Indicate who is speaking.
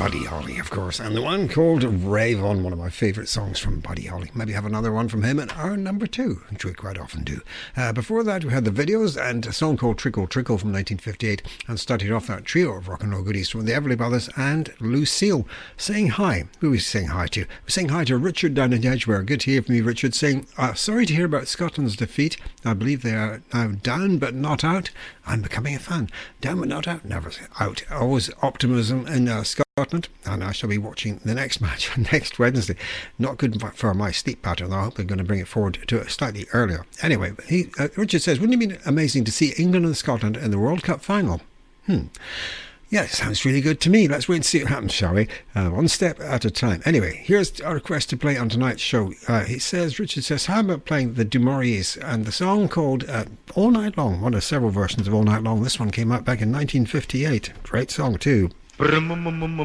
Speaker 1: Buddy Holly, of course, and the one called Rave On, one of my favourite songs from Buddy Holly. Maybe have another one from him at our number 2, which we quite often do. Before that, we had the videos and a song called Trickle Trickle from 1958, and started off that trio of rock and roll goodies from the Everly Brothers and Lucille. Saying hi. Who was saying hi to? We're saying hi to Richard down in Edgware. Good to hear from you, Richard, saying, sorry to hear about Scotland's defeat. I believe they are now down but not out. I'm becoming a fan. Down but not out, never out. Always optimism in Scotland, and I shall be watching the next match next Wednesday. Not good for my sleep pattern. I hope they're going to bring it forward to it slightly earlier. Anyway, Richard says, wouldn't it be amazing to see England and Scotland in the World Cup final? Yeah, it sounds really good to me. Let's wait and see what happens, shall we? One step at a time. Anyway, here's our request to play on tonight's show. Richard says, how about playing the Du Mauriers and the song called All Night Long? One of several versions of All Night Long. This one came out back in 1958. Great song too.